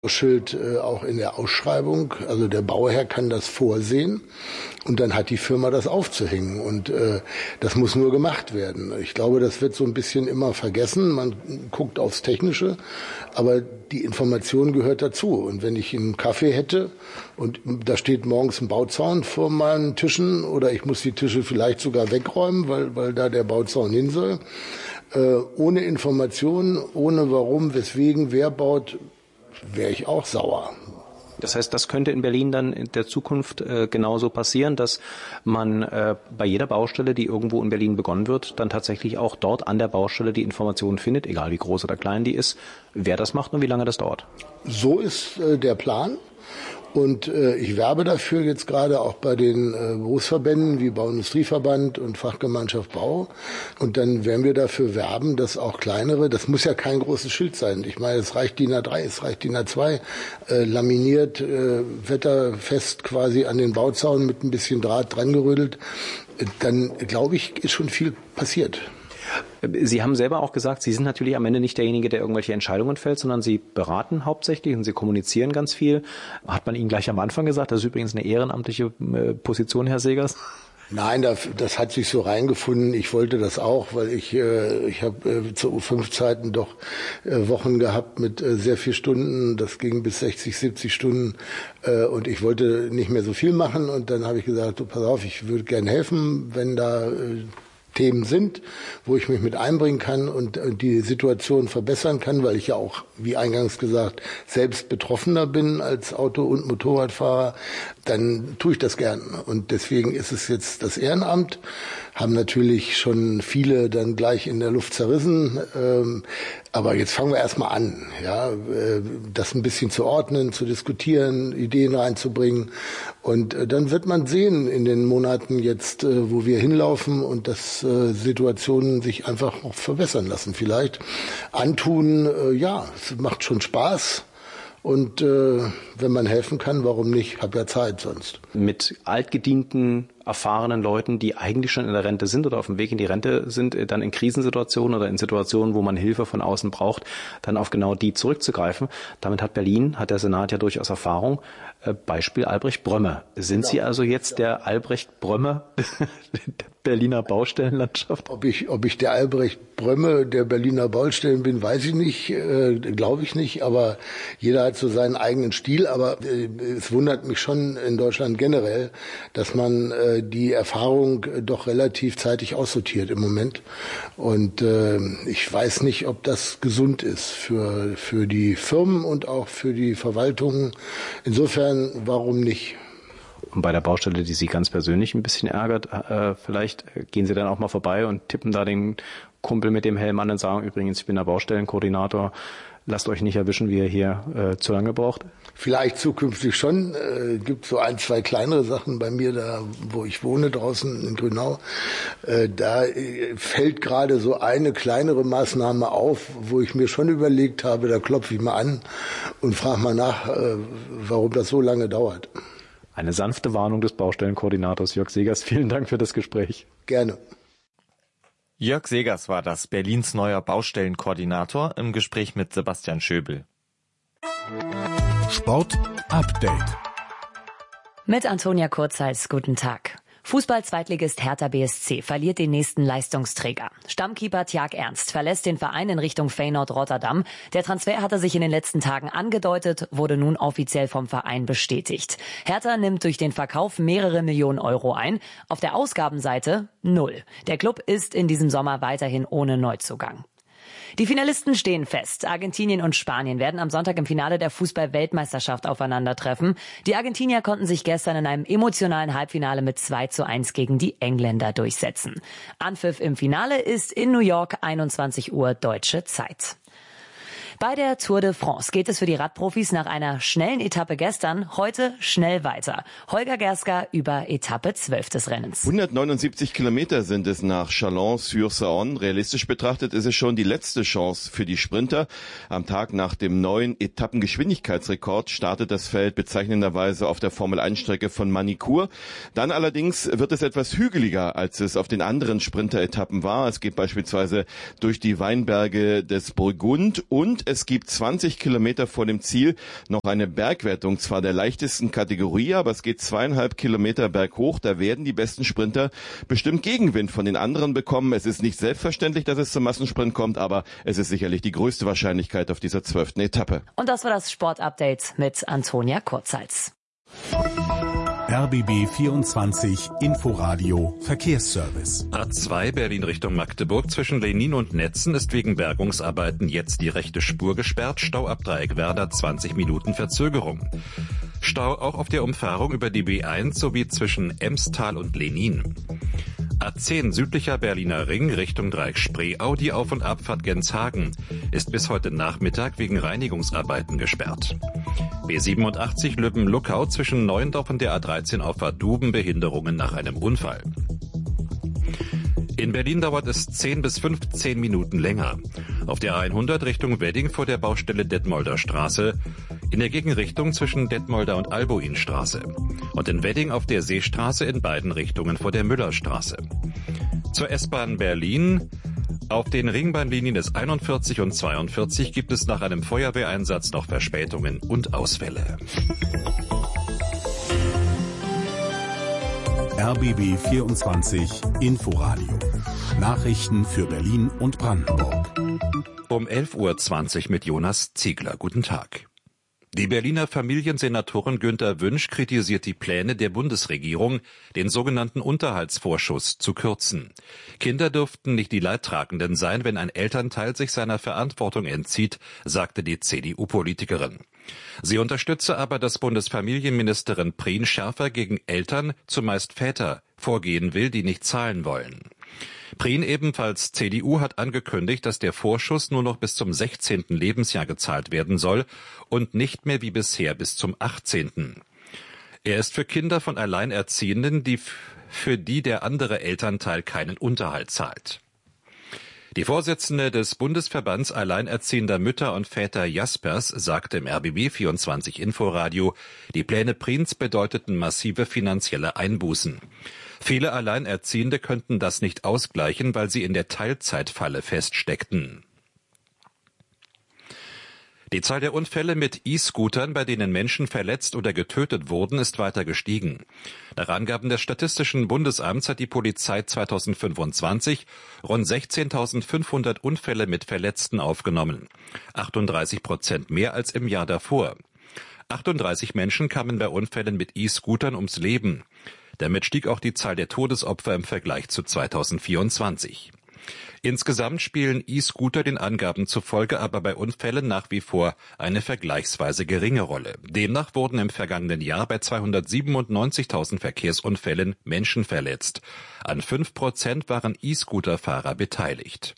Schild auch in der Ausschreibung, also der Bauherr kann das vorsehen und dann hat die Firma das aufzuhängen und das muss nur gemacht werden. Ich glaube, das wird so ein bisschen immer vergessen, man guckt aufs Technische, aber die Information gehört dazu und wenn ich einen Kaffee hätte und da steht morgens ein Bauzaun vor meinen Tischen oder ich muss die Tische vielleicht sogar wegräumen, weil da der Bauzaun hin soll, ohne Information, ohne warum, weswegen, wer baut, wäre ich auch sauer. Das heißt, das könnte in Berlin dann in der Zukunft genauso passieren, dass man bei jeder Baustelle, die irgendwo in Berlin begonnen wird, dann tatsächlich auch dort an der Baustelle die Informationen findet, egal wie groß oder klein die ist, wer das macht und wie lange das dauert. So ist der Plan. Und ich werbe dafür jetzt gerade auch bei den Berufsverbänden wie Bauindustrieverband und Fachgemeinschaft Bau. Und dann werden wir dafür werben, dass auch kleinere, das muss ja kein großes Schild sein. Ich meine, es reicht DIN A3, es reicht DIN A2, laminiert, wetterfest quasi an den Bauzaun mit ein bisschen Draht dran gerödelt. Dann, glaube ich, ist schon viel passiert. Sie haben selber auch gesagt, Sie sind natürlich am Ende nicht derjenige, der irgendwelche Entscheidungen fällt, sondern Sie beraten hauptsächlich und Sie kommunizieren ganz viel. Hat man Ihnen gleich am Anfang gesagt, das ist übrigens eine ehrenamtliche Position, Herr Segers? Nein, das hat sich so reingefunden. Ich wollte das auch, weil ich habe zu U5-Zeiten doch Wochen gehabt mit sehr viel Stunden. Das ging bis 60, 70 Stunden und ich wollte nicht mehr so viel machen. Und dann habe ich gesagt, du, pass auf, ich würde gerne helfen, wenn da Themen sind, wo ich mich mit einbringen kann und die Situation verbessern kann, weil ich ja auch, wie eingangs gesagt, selbst Betroffener bin als Auto- und Motorradfahrer, dann tue ich das gern. Und deswegen ist es jetzt das Ehrenamt, haben natürlich schon viele dann gleich in der Luft zerrissen, aber jetzt fangen wir erstmal an, ja, das ein bisschen zu ordnen, zu diskutieren, Ideen reinzubringen und dann wird man sehen in den Monaten jetzt, wo wir hinlaufen und dass Situationen sich einfach auch verbessern lassen. Vielleicht antun, ja, es macht schon Spaß. Und wenn man helfen kann, warum nicht? Hab ja Zeit sonst. Mit altgedienten, erfahrenen Leuten, die eigentlich schon in der Rente sind oder auf dem Weg in die Rente sind, dann in Krisensituationen oder in Situationen, wo man Hilfe von außen braucht, dann auf genau die zurückzugreifen. Damit hat der Senat ja durchaus Erfahrung. Beispiel Albrecht Brömme. Sind Sie also jetzt der Albrecht Brömme der Berliner Baustellenlandschaft? Ob ich der Albrecht Brömme der Berliner Baustellen bin, weiß ich nicht, glaube ich nicht, aber jeder hat so seinen eigenen Stil, aber es wundert mich schon in Deutschland generell, dass man die Erfahrung doch relativ zeitig aussortiert im Moment und ich weiß nicht, ob das gesund ist für die Firmen und auch für die Verwaltungen. Insofern, warum nicht? Und bei der Baustelle, die Sie ganz persönlich ein bisschen ärgert, vielleicht gehen Sie dann auch mal vorbei und tippen da den Kumpel mit dem Helm an und sagen, übrigens, ich bin der Baustellenkoordinator, lasst euch nicht erwischen, wie ihr hier zu lange braucht? Vielleicht zukünftig schon. Gibt so ein, zwei kleinere Sachen bei mir da, wo ich wohne, draußen in Grünau. Da fällt gerade so eine kleinere Maßnahme auf, wo ich mir schon überlegt habe, da klopfe ich mal an und frage mal nach, warum das so lange dauert. Eine sanfte Warnung des Baustellenkoordinators Jörg Segers. Vielen Dank für das Gespräch. Gerne. Jörg Segers war das, Berlins neuer Baustellenkoordinator, im Gespräch mit Sebastian Schöbel. Sport Update. Mit Antonia Kurzhals, guten Tag. Fußball-Zweitligist Hertha BSC verliert den nächsten Leistungsträger. Stammkeeper Tjark Ernst verlässt den Verein in Richtung Feyenoord Rotterdam. Der Transfer hatte sich in den letzten Tagen angedeutet, wurde nun offiziell vom Verein bestätigt. Hertha nimmt durch den Verkauf mehrere Millionen Euro ein. Auf der Ausgabenseite 0. Der Klub ist in diesem Sommer weiterhin ohne Neuzugang. Die Finalisten stehen fest. Argentinien und Spanien werden am Sonntag im Finale der Fußball-Weltmeisterschaft aufeinandertreffen. Die Argentinier konnten sich gestern in einem emotionalen Halbfinale mit 2:1 gegen die Engländer durchsetzen. Anpfiff im Finale ist in New York 21 Uhr deutsche Zeit. Bei der Tour de France geht es für die Radprofis nach einer schnellen Etappe gestern heute schnell weiter. Holger Gerska über Etappe 12 des Rennens. 179 Kilometer sind es nach Chalon-sur-Saône. Realistisch betrachtet ist es schon die letzte Chance für die Sprinter. Am Tag nach dem neuen Etappengeschwindigkeitsrekord startet das Feld bezeichnenderweise auf der Formel-1-Strecke von Manicourt. Dann allerdings wird es etwas hügeliger, als es auf den anderen Sprinter-Etappen war. Es geht beispielsweise durch die Weinberge des Burgund und es gibt 20 Kilometer vor dem Ziel noch eine Bergwertung, zwar der leichtesten Kategorie, aber es geht 2,5 Kilometer berghoch. Da werden die besten Sprinter bestimmt Gegenwind von den anderen bekommen. Es ist nicht selbstverständlich, dass es zum Massensprint kommt, aber es ist sicherlich die größte Wahrscheinlichkeit auf dieser 12. Etappe. Und das war das Sportupdate mit Antonia Kurzhals. RBB 24 Inforadio Verkehrsservice. A2 Berlin Richtung Magdeburg zwischen Lenin und Netzen ist wegen Bergungsarbeiten jetzt die rechte Spur gesperrt. Stau ab Dreieck Werder 20 Minuten Verzögerung. Stau auch auf der Umfahrung über die B1 sowie zwischen Emstal und Lenin. A10 südlicher Berliner Ring Richtung Dreieck Spreeau, die Auf- und Abfahrt Genshagen ist bis heute Nachmittag wegen Reinigungsarbeiten gesperrt. B87 Lübben-Luckau zwischen Neuendorf und der A13 Auffahrt Duben, Behinderungen nach einem Unfall. In Berlin dauert es 10 bis 15 Minuten länger. Auf der A100 Richtung Wedding vor der Baustelle Detmolder Straße, in der Gegenrichtung zwischen Detmolder und Albuinstraße und in Wedding auf der Seestraße in beiden Richtungen vor der Müllerstraße. Zur S-Bahn Berlin. Auf den Ringbahnlinien des 41 und 42 gibt es nach einem Feuerwehreinsatz noch Verspätungen und Ausfälle. RBB 24 Inforadio. Nachrichten für Berlin und Brandenburg. Um 11:20 Uhr mit Jonas Ziegler. Guten Tag. Die Berliner Familiensenatorin Günter Wünsch kritisiert die Pläne der Bundesregierung, den sogenannten Unterhaltsvorschuss zu kürzen. Kinder dürften nicht die Leidtragenden sein, wenn ein Elternteil sich seiner Verantwortung entzieht, sagte die CDU-Politikerin. Sie unterstütze aber, dass Bundesfamilienministerin Prien schärfer gegen Eltern, zumeist Väter, vorgehen will, die nicht zahlen wollen. Prien, ebenfalls CDU, hat angekündigt, dass der Vorschuss nur noch bis zum 16. Lebensjahr gezahlt werden soll und nicht mehr wie bisher bis zum 18. Er ist für Kinder von Alleinerziehenden, für die der andere Elternteil keinen Unterhalt zahlt. Die Vorsitzende des Bundesverbands Alleinerziehender Mütter und Väter Jaspers sagte im RBB 24 Inforadio, die Pläne Priens bedeuteten massive finanzielle Einbußen. Viele Alleinerziehende könnten das nicht ausgleichen, weil sie in der Teilzeitfalle feststeckten. Die Zahl der Unfälle mit E-Scootern, bei denen Menschen verletzt oder getötet wurden, ist weiter gestiegen. Nach Angaben des Statistischen Bundesamts hat die Polizei 2025 rund 16.500 Unfälle mit Verletzten aufgenommen. 38% mehr als im Jahr davor. 38 Menschen kamen bei Unfällen mit E-Scootern ums Leben. Damit stieg auch die Zahl der Todesopfer im Vergleich zu 2024. Insgesamt spielen E-Scooter den Angaben zufolge aber bei Unfällen nach wie vor eine vergleichsweise geringe Rolle. Demnach wurden im vergangenen Jahr bei 297.000 Verkehrsunfällen Menschen verletzt. An 5% waren E-Scooter-Fahrer beteiligt.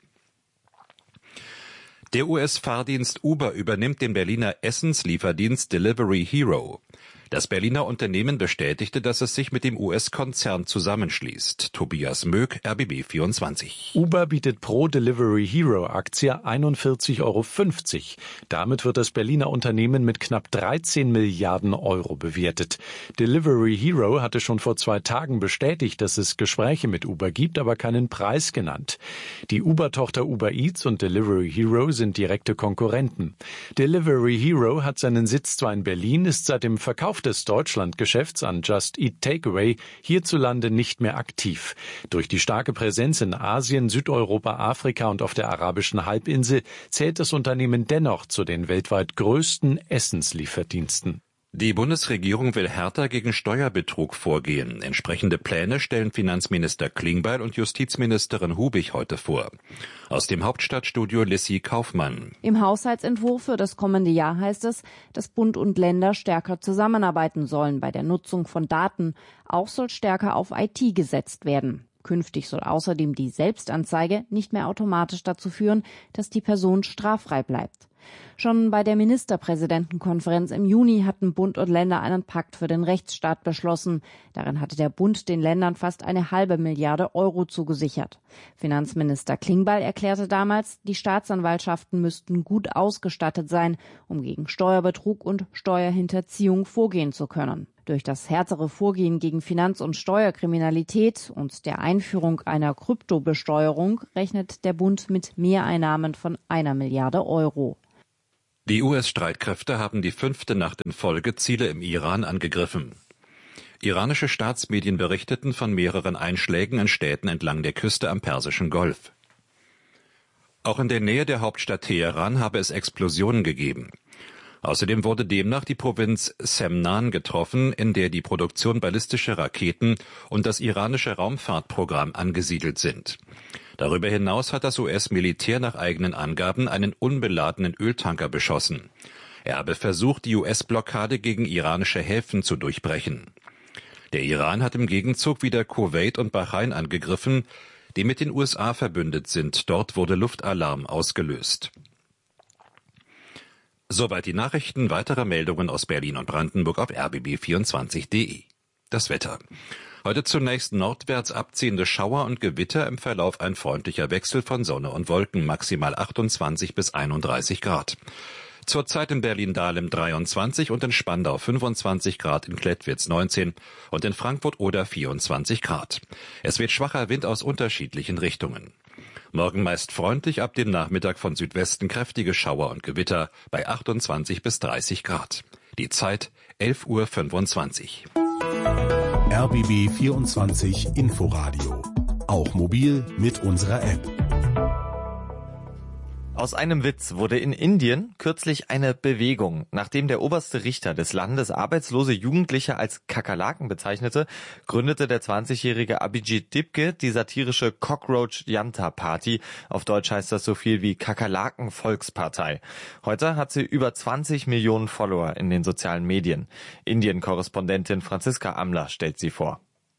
Der US-Fahrdienst Uber übernimmt den Berliner Essenslieferdienst Delivery Hero. Das Berliner Unternehmen bestätigte, dass es sich mit dem US-Konzern zusammenschließt. Tobias Möck, RBB 24. Uber bietet pro Delivery Hero Aktie 41,50 €. Damit wird das Berliner Unternehmen mit knapp 13 Milliarden Euro bewertet. Delivery Hero hatte schon vor 2 Tagen bestätigt, dass es Gespräche mit Uber gibt, aber keinen Preis genannt. Die Uber-Tochter Uber Eats und Delivery Hero sind direkte Konkurrenten. Delivery Hero hat seinen Sitz zwar in Berlin, ist seit dem Verkauf des Deutschlandgeschäfts an Just Eat Takeaway hierzulande nicht mehr aktiv. Durch die starke Präsenz in Asien, Südeuropa, Afrika und auf der arabischen Halbinsel zählt das Unternehmen dennoch zu den weltweit größten Essenslieferdiensten. Die Bundesregierung will härter gegen Steuerbetrug vorgehen. Entsprechende Pläne stellen Finanzminister Klingbeil und Justizministerin Hubig heute vor. Aus dem Hauptstadtstudio Lissy Kaufmann. Im Haushaltsentwurf für das kommende Jahr heißt es, dass Bund und Länder stärker zusammenarbeiten sollen bei der Nutzung von Daten. Auch soll stärker auf IT gesetzt werden. Künftig soll außerdem die Selbstanzeige nicht mehr automatisch dazu führen, dass die Person straffrei bleibt. Schon bei der Ministerpräsidentenkonferenz im Juni hatten Bund und Länder einen Pakt für den Rechtsstaat beschlossen. Darin hatte der Bund den Ländern fast 1,5 Milliarde Euro zugesichert. Finanzminister Klingbeil erklärte damals, die Staatsanwaltschaften müssten gut ausgestattet sein, um gegen Steuerbetrug und Steuerhinterziehung vorgehen zu können. Durch das härtere Vorgehen gegen Finanz- und Steuerkriminalität und der Einführung einer Kryptobesteuerung rechnet der Bund mit Mehreinnahmen von 1 Milliarde Euro. Die US-Streitkräfte haben die 5. Nacht in Folge Ziele im Iran angegriffen. Iranische Staatsmedien berichteten von mehreren Einschlägen in Städten entlang der Küste am Persischen Golf. Auch in der Nähe der Hauptstadt Teheran habe es Explosionen gegeben. Außerdem wurde demnach die Provinz Semnan getroffen, in der die Produktion ballistischer Raketen und das iranische Raumfahrtprogramm angesiedelt sind. Darüber hinaus hat das US-Militär nach eigenen Angaben einen unbeladenen Öltanker beschossen. Er habe versucht, die US-Blockade gegen iranische Häfen zu durchbrechen. Der Iran hat im Gegenzug wieder Kuwait und Bahrain angegriffen, die mit den USA verbündet sind. Dort wurde Luftalarm ausgelöst. Soweit die Nachrichten. Weitere Meldungen aus Berlin und Brandenburg auf rbb24.de. Das Wetter. Heute zunächst nordwärts abziehende Schauer und Gewitter, im Verlauf ein freundlicher Wechsel von Sonne und Wolken, maximal 28 bis 31 Grad. Zurzeit in Berlin-Dahlem 23 und in Spandau 25 Grad, in Klettwitz 19 und in Frankfurt oder 24 Grad. Es wird schwacher Wind aus unterschiedlichen Richtungen. Morgen meist freundlich, ab dem Nachmittag von Südwesten kräftige Schauer und Gewitter bei 28 bis 30 Grad. Die Zeit 11:25 Uhr. RBB 24 Inforadio. Auch mobil mit unserer App. Aus einem Witz wurde in Indien kürzlich eine Bewegung. Nachdem der oberste Richter des Landes arbeitslose Jugendliche als Kakerlaken bezeichnete, gründete der 20-jährige Abhijit Dipke die satirische Cockroach Janta Party. Auf Deutsch heißt das so viel wie Kakerlaken-Volkspartei. Heute hat sie über 20 Millionen Follower in den sozialen Medien. Indien-Korrespondentin Franziska Amler stellt sie vor.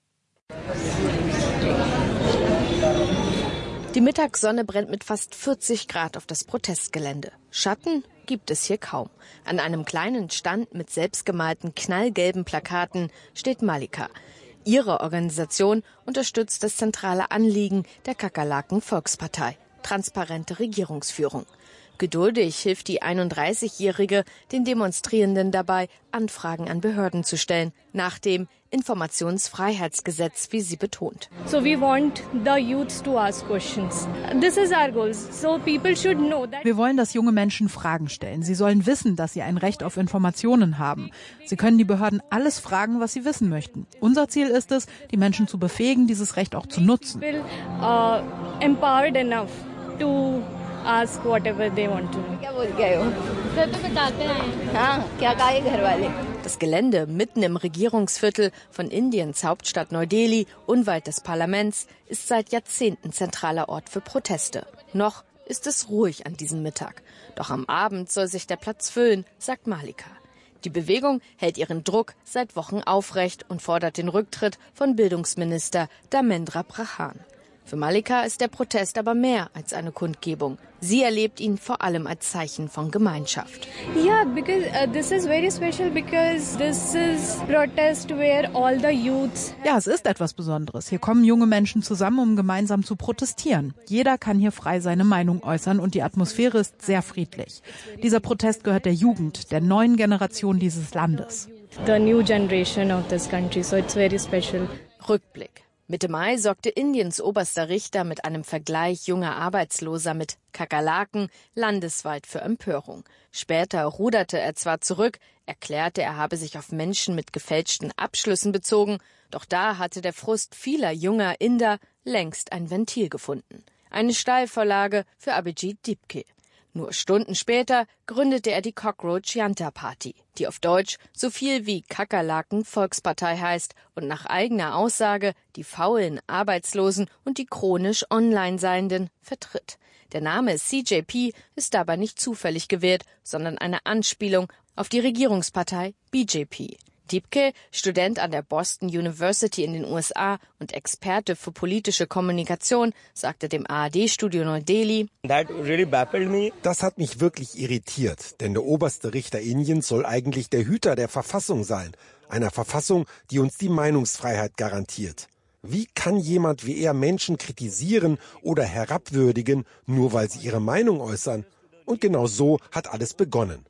Die Mittagssonne brennt mit fast 40 Grad auf das Protestgelände. Schatten gibt es hier kaum. An einem kleinen Stand mit selbstgemalten knallgelben Plakaten steht Malika. Ihre Organisation unterstützt das zentrale Anliegen der Kakerlaken-Volkspartei: transparente Regierungsführung. Geduldig hilft die 31-Jährige den Demonstrierenden dabei, Anfragen an Behörden zu stellen, nach dem Informationsfreiheitsgesetz, wie sie betont. So we want the youth to ask questions. This is our goal. So people should know that. Wir wollen, dass junge Menschen Fragen stellen. Sie sollen wissen, dass sie ein Recht auf Informationen haben. Sie können die Behörden alles fragen, was sie wissen möchten. Unser Ziel ist es, die Menschen zu befähigen, dieses Recht auch zu nutzen. Empowered enough to ask whatever they want to know. Das Gelände mitten im Regierungsviertel von Indiens Hauptstadt Neu-Delhi, unweit des Parlaments, ist seit Jahrzehnten zentraler Ort für Proteste. Noch ist es ruhig an diesem Mittag. Doch am Abend soll sich der Platz füllen, sagt Malika. Die Bewegung hält ihren Druck seit Wochen aufrecht und fordert den Rücktritt von Bildungsminister Dharmendra Pradhan. Für Malika ist der Protest aber mehr als eine Kundgebung. Sie erlebt ihn vor allem als Zeichen von Gemeinschaft. Yeah, because this is very special because this is protest where all the youths. Ja, es ist etwas Besonderes. Hier kommen junge Menschen zusammen, um gemeinsam zu protestieren. Jeder kann hier frei seine Meinung äußern und die Atmosphäre ist sehr friedlich. Dieser Protest gehört der Jugend, der neuen Generation dieses Landes. The new generation of this country, so it's very special. Rückblick. Mitte Mai sorgte Indiens oberster Richter mit einem Vergleich junger Arbeitsloser mit Kakerlaken landesweit für Empörung. Später ruderte er zwar zurück, erklärte, er habe sich auf Menschen mit gefälschten Abschlüssen bezogen, doch da hatte der Frust vieler junger Inder längst ein Ventil gefunden. Eine Steilvorlage für Abhijit Dipke. Nur Stunden später gründete er die Cockroach Janta Party, die auf Deutsch so viel wie Kakerlaken-Volkspartei heißt und nach eigener Aussage die faulen Arbeitslosen und die chronisch online Seienden vertritt. Der Name CJP ist dabei nicht zufällig gewählt, sondern eine Anspielung auf die Regierungspartei BJP. Dipke, Student an der Boston University in den USA und Experte für politische Kommunikation, sagte dem ARD-Studio Neu-Delhi: Das hat mich wirklich irritiert, denn der oberste Richter Indiens soll eigentlich der Hüter der Verfassung sein, einer Verfassung, die uns die Meinungsfreiheit garantiert. Wie kann jemand wie er Menschen kritisieren oder herabwürdigen, nur weil sie ihre Meinung äußern? Und genau so hat alles begonnen.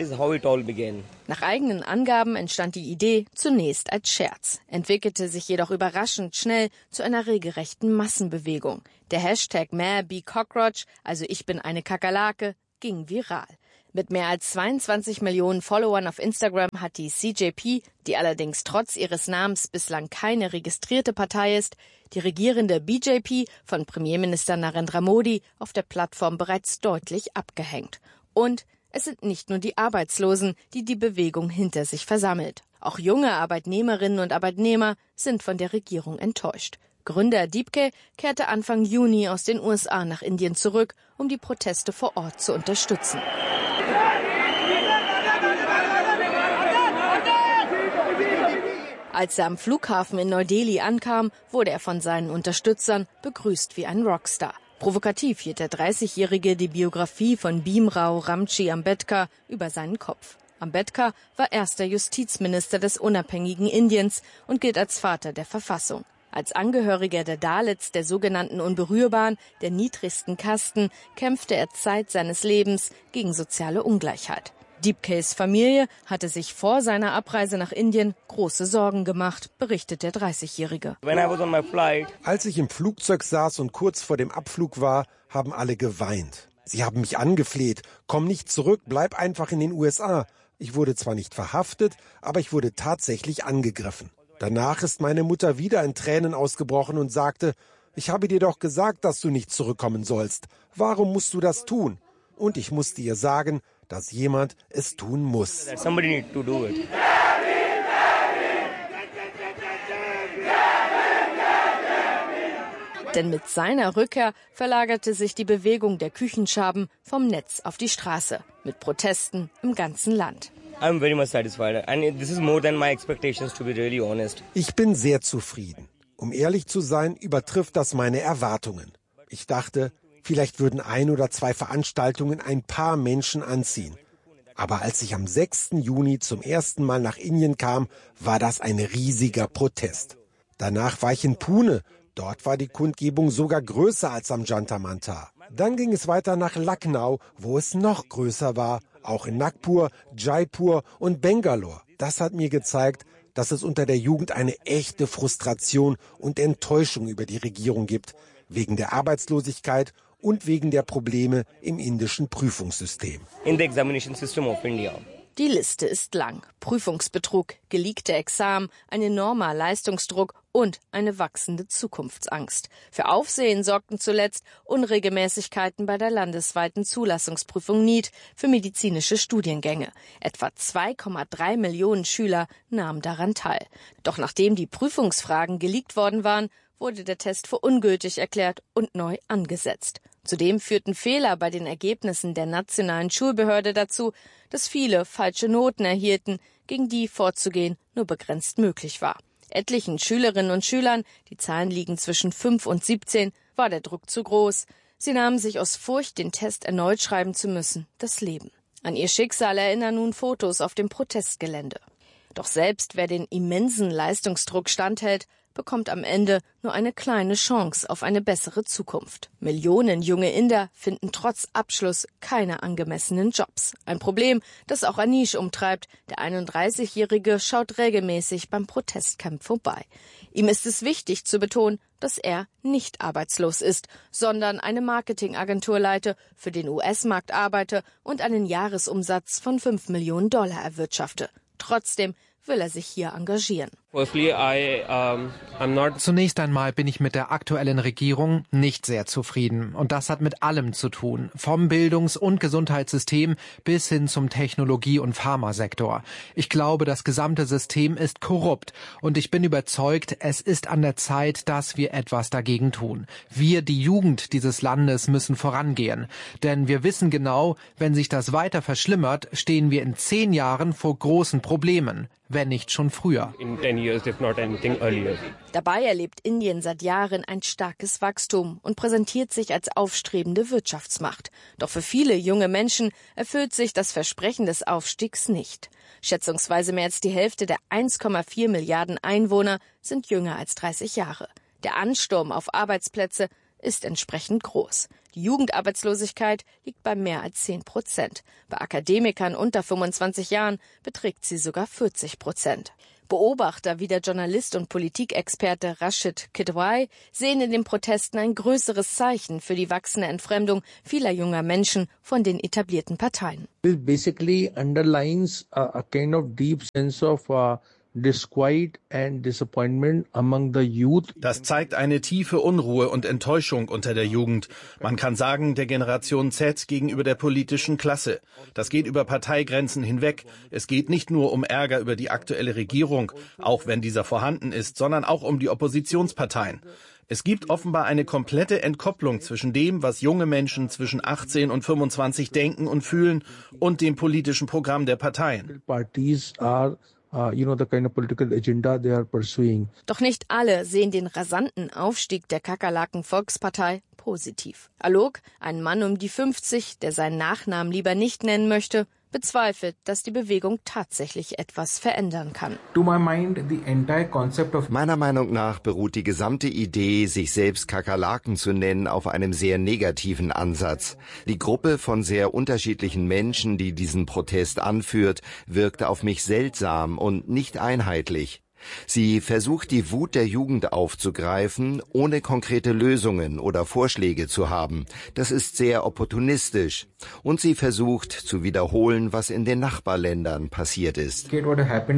Nach eigenen Angaben entstand die Idee zunächst als Scherz, entwickelte sich jedoch überraschend schnell zu einer regelrechten Massenbewegung. Der Hashtag #MeBeCockroach, also ich bin eine Kakerlake, ging viral. Mit mehr als 22 Millionen Followern auf Instagram hat die CJP, die allerdings trotz ihres Namens bislang keine registrierte Partei ist, die regierende BJP von Premierminister Narendra Modi auf der Plattform bereits deutlich abgehängt. Und es sind nicht nur die Arbeitslosen, die die Bewegung hinter sich versammelt. Auch junge Arbeitnehmerinnen und Arbeitnehmer sind von der Regierung enttäuscht. Gründer Dibke kehrte Anfang Juni aus den USA nach Indien zurück, um die Proteste vor Ort zu unterstützen. Als er am Flughafen in Neu-Delhi ankam, wurde er von seinen Unterstützern begrüßt wie ein Rockstar. Provokativ hielt der 30-Jährige die Biografie von Bhimrao Ramji Ambedkar über seinen Kopf. Ambedkar war erster Justizminister des unabhängigen Indiens und gilt als Vater der Verfassung. Als Angehöriger der Dalits, der sogenannten Unberührbaren, der niedrigsten Kasten, kämpfte er Zeit seines Lebens gegen soziale Ungleichheit. Dibkes Familie hatte sich vor seiner Abreise nach Indien große Sorgen gemacht, berichtet der 30-Jährige. Als ich im Flugzeug saß und kurz vor dem Abflug war, haben alle geweint. Sie haben mich angefleht, komm nicht zurück, bleib einfach in den USA. Ich wurde zwar nicht verhaftet, aber ich wurde tatsächlich angegriffen. Danach ist meine Mutter wieder in Tränen ausgebrochen und sagte, ich habe dir doch gesagt, dass du nicht zurückkommen sollst. Warum musst du das tun? Und ich musste ihr sagen, dass jemand es tun muss. Denn mit seiner Rückkehr verlagerte sich die Bewegung der Küchenschaben vom Netz auf die Straße, mit Protesten im ganzen Land. Ich bin sehr zufrieden. Um ehrlich zu sein, übertrifft das meine Erwartungen. Ich dachte, vielleicht würden 1 oder 2 Veranstaltungen ein paar Menschen anziehen. Aber als ich am 6. Juni zum ersten Mal nach Indien kam, war das ein riesiger Protest. Danach war ich in Pune. Dort war die Kundgebung sogar größer als am Jantar Mantar. Dann ging es weiter nach Lucknow, wo es noch größer war. Auch in Nagpur, Jaipur und Bangalore. Das hat mir gezeigt, dass es unter der Jugend eine echte Frustration und Enttäuschung über die Regierung gibt, wegen der Arbeitslosigkeit und wegen der Probleme im indischen Prüfungssystem. Die Liste ist lang. Prüfungsbetrug, geleakte Examen, ein enormer Leistungsdruck und eine wachsende Zukunftsangst. Für Aufsehen sorgten zuletzt Unregelmäßigkeiten bei der landesweiten Zulassungsprüfung NEET für medizinische Studiengänge. Etwa 2,3 Millionen Schüler nahmen daran teil. Doch nachdem die Prüfungsfragen geleakt worden waren, wurde der Test für ungültig erklärt und neu angesetzt. Zudem führten Fehler bei den Ergebnissen der nationalen Schulbehörde dazu, dass viele falsche Noten erhielten, gegen die vorzugehen nur begrenzt möglich war. Etlichen Schülerinnen und Schülern, die Zahlen liegen zwischen 5 und 17, war der Druck zu groß. Sie nahmen sich aus Furcht, den Test erneut schreiben zu müssen, das Leben. An ihr Schicksal erinnern nun Fotos auf dem Protestgelände. Doch selbst wer den immensen Leistungsdruck standhält, bekommt am Ende nur eine kleine Chance auf eine bessere Zukunft. Millionen junge Inder finden trotz Abschluss keine angemessenen Jobs. Ein Problem, das auch Anish umtreibt. Der 31-Jährige schaut regelmäßig beim Protestcamp vorbei. Ihm ist es wichtig zu betonen, dass er nicht arbeitslos ist, sondern eine Marketingagentur leite, für den US-Markt arbeite und einen Jahresumsatz von $5 Millionen erwirtschafte. Trotzdem will er sich hier engagieren. Zunächst einmal bin ich mit der aktuellen Regierung nicht sehr zufrieden. Und das hat mit allem zu tun. Vom Bildungs- und Gesundheitssystem bis hin zum Technologie- und Pharmasektor. Ich glaube, das gesamte System ist korrupt. Und ich bin überzeugt, es ist an der Zeit, dass wir etwas dagegen tun. Wir, die Jugend dieses Landes, müssen vorangehen. Denn wir wissen genau, wenn sich das weiter verschlimmert, stehen wir in 10 Jahren vor großen Problemen. Wenn nicht schon früher. Dabei erlebt Indien seit Jahren ein starkes Wachstum und präsentiert sich als aufstrebende Wirtschaftsmacht. Doch für viele junge Menschen erfüllt sich das Versprechen des Aufstiegs nicht. Schätzungsweise mehr als die Hälfte der 1,4 Milliarden Einwohner sind jünger als 30 Jahre. Der Ansturm auf Arbeitsplätze ist entsprechend groß. Die Jugendarbeitslosigkeit liegt bei mehr als 10%. Bei Akademikern unter 25 Jahren beträgt sie sogar 40%. Beobachter wie der Journalist und Politikexperte Rashid Kedwai sehen in den Protesten ein größeres Zeichen für die wachsende Entfremdung vieler junger Menschen von den etablierten Parteien. This basically underlines a kind of deep sense of disquiet and disappointment among the youth. Das zeigt eine tiefe Unruhe und Enttäuschung unter der Jugend. Man kann sagen, der Generation Z gegenüber der politischen Klasse. Das geht über Parteigrenzen hinweg. Es geht nicht nur um Ärger über die aktuelle Regierung, auch wenn dieser vorhanden ist, sondern auch um die Oppositionsparteien. Es gibt offenbar eine komplette Entkopplung zwischen dem, was junge Menschen zwischen 18 und 25 denken und fühlen, und dem politischen Programm der Parteien. The kind of political agenda they are pursuing. Doch nicht alle sehen den rasanten Aufstieg der Kakerlaken-Volkspartei positiv. Alok, ein Mann um die 50, der seinen Nachnamen lieber nicht nennen möchte, bezweifelt, dass die Bewegung tatsächlich etwas verändern kann. Meiner Meinung nach beruht die gesamte Idee, sich selbst Kakerlaken zu nennen, auf einem sehr negativen Ansatz. Die Gruppe von sehr unterschiedlichen Menschen, die diesen Protest anführt, wirkte auf mich seltsam und nicht einheitlich. Sie versucht, die Wut der Jugend aufzugreifen, ohne konkrete Lösungen oder Vorschläge zu haben. Das ist sehr opportunistisch. Und sie versucht zu wiederholen, was in den Nachbarländern passiert ist. Er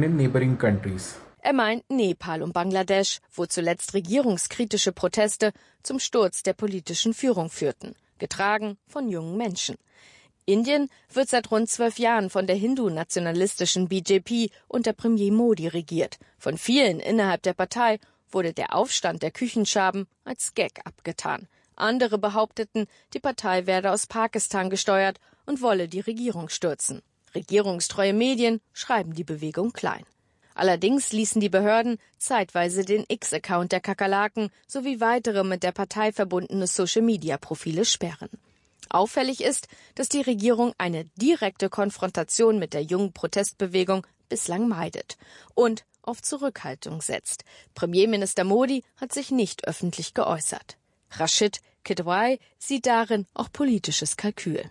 meint Nepal und Bangladesch, wo zuletzt regierungskritische Proteste zum Sturz der politischen Führung führten, getragen von jungen Menschen. Indien wird seit rund 12 Jahren von der hindu-nationalistischen BJP unter Premier Modi regiert. Von vielen innerhalb der Partei wurde der Aufstand der Küchenschaben als Gag abgetan. Andere behaupteten, die Partei werde aus Pakistan gesteuert und wolle die Regierung stürzen. Regierungstreue Medien schreiben die Bewegung klein. Allerdings ließen die Behörden zeitweise den X-Account der Kakerlaken sowie weitere mit der Partei verbundene Social-Media-Profile sperren. Auffällig ist, dass die Regierung eine direkte Konfrontation mit der jungen Protestbewegung bislang meidet und auf Zurückhaltung setzt. Premierminister Modi hat sich nicht öffentlich geäußert. Rashid Kedwai sieht darin auch politisches Kalkül.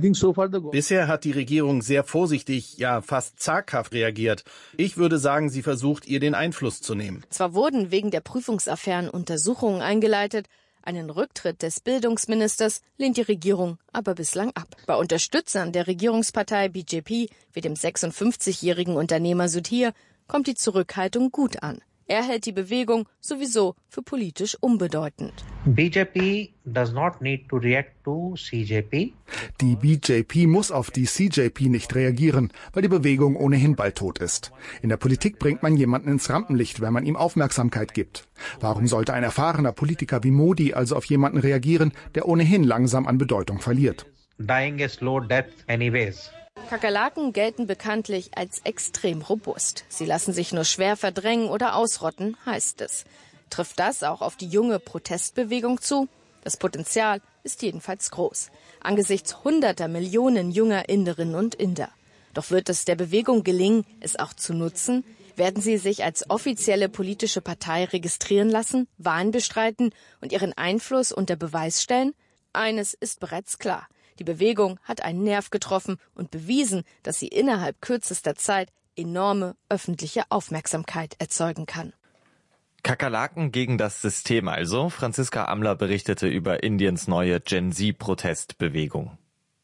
Bisher hat die Regierung sehr vorsichtig, ja fast zaghaft reagiert. Ich würde sagen, sie versucht, ihr den Einfluss zu nehmen. Zwar wurden wegen der Prüfungsaffären Untersuchungen eingeleitet, einen Rücktritt des Bildungsministers lehnt die Regierung aber bislang ab. Bei Unterstützern der Regierungspartei BJP, wie dem 56-jährigen Unternehmer Sudhir, kommt die Zurückhaltung gut an. Er hält die Bewegung sowieso für politisch unbedeutend. BJP does not need to react to CJP. Die BJP muss auf die CJP nicht reagieren, weil die Bewegung ohnehin bald tot ist. In der Politik bringt man jemanden ins Rampenlicht, wenn man ihm Aufmerksamkeit gibt. Warum sollte ein erfahrener Politiker wie Modi also auf jemanden reagieren, der ohnehin langsam an Bedeutung verliert? Dying a slow death anyways. Kakerlaken gelten bekanntlich als extrem robust. Sie lassen sich nur schwer verdrängen oder ausrotten, heißt es. Trifft das auch auf die junge Protestbewegung zu? Das Potenzial ist jedenfalls groß. Angesichts hunderter Millionen junger Inderinnen und Inder. Doch wird es der Bewegung gelingen, es auch zu nutzen? Werden sie sich als offizielle politische Partei registrieren lassen, Wahlen bestreiten und ihren Einfluss unter Beweis stellen? Eines ist bereits klar. Die Bewegung hat einen Nerv getroffen und bewiesen, dass sie innerhalb kürzester Zeit enorme öffentliche Aufmerksamkeit erzeugen kann. Kakerlaken gegen das System also. Franziska Amler berichtete über Indiens neue Gen-Z-Protestbewegung.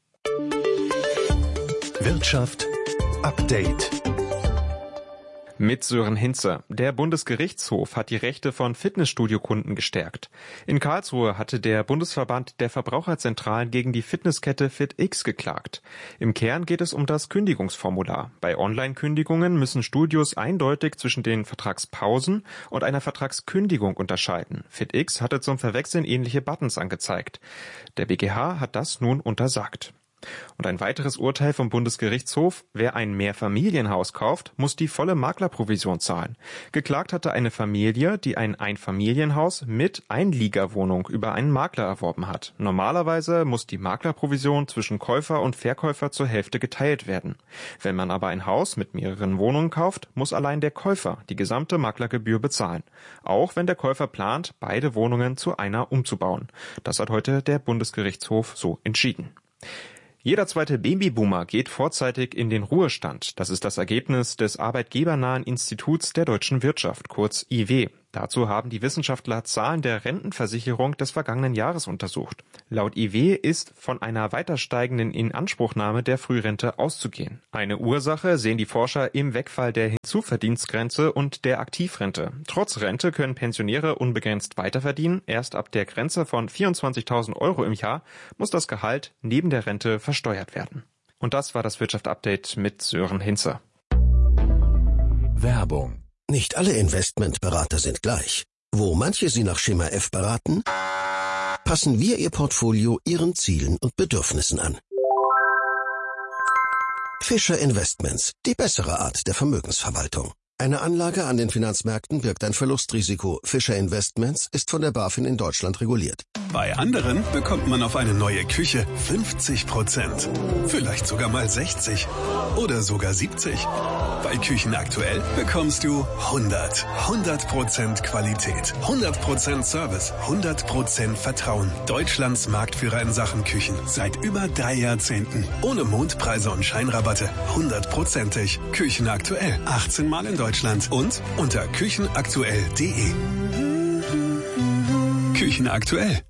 Wirtschaft Update. Mit Sören Hinze. Der Bundesgerichtshof hat die Rechte von Fitnessstudio-Kunden gestärkt. In Karlsruhe hatte der Bundesverband der Verbraucherzentralen gegen die Fitnesskette FitX geklagt. Im Kern geht es um das Kündigungsformular. Bei Online-Kündigungen müssen Studios eindeutig zwischen den Vertragspausen und einer Vertragskündigung unterscheiden. FitX hatte zum Verwechseln ähnliche Buttons angezeigt. Der BGH hat das nun untersagt. Und ein weiteres Urteil vom Bundesgerichtshof: Wer ein Mehrfamilienhaus kauft, muss die volle Maklerprovision zahlen. Geklagt hatte eine Familie, die ein Einfamilienhaus mit Einliegerwohnung über einen Makler erworben hat. Normalerweise muss die Maklerprovision zwischen Käufer und Verkäufer zur Hälfte geteilt werden. Wenn man aber ein Haus mit mehreren Wohnungen kauft, muss allein der Käufer die gesamte Maklergebühr bezahlen. Auch wenn der Käufer plant, beide Wohnungen zu einer umzubauen. Das hat heute der Bundesgerichtshof so entschieden. Jeder zweite Babyboomer geht vorzeitig in den Ruhestand. Das ist das Ergebnis des arbeitgebernahen Instituts der deutschen Wirtschaft, kurz IW. Dazu haben die Wissenschaftler Zahlen der Rentenversicherung des vergangenen Jahres untersucht. Laut IW ist von einer weiter steigenden Inanspruchnahme der Frührente auszugehen. Eine Ursache sehen die Forscher im Wegfall der Hinzuverdienstgrenze und der Aktivrente. Trotz Rente können Pensionäre unbegrenzt weiterverdienen. Erst ab der Grenze von 24.000 € im Jahr muss das Gehalt neben der Rente versteuert werden. Und das war das Wirtschaft-Update mit Sören Hinze. Werbung. Nicht alle Investmentberater sind gleich. Wo manche Sie nach Schema F beraten, passen wir Ihr Portfolio Ihren Zielen und Bedürfnissen an. Fischer Investments, die bessere Art der Vermögensverwaltung. Eine Anlage an den Finanzmärkten birgt ein Verlustrisiko. Fischer Investments ist von der BaFin in Deutschland reguliert. Bei anderen bekommt man auf eine neue Küche 50%. Vielleicht sogar mal 60 oder sogar 70. Bei Küchen aktuell bekommst du 100% Qualität, 100% Service, 100% Vertrauen. Deutschlands Marktführer in Sachen Küchen seit über 3 Jahrzehnten. Ohne Mondpreise und Scheinrabatte. 100%ig. Küchen aktuell. 18 Mal in Deutschland und unter küchenaktuell.de. Küchen aktuell.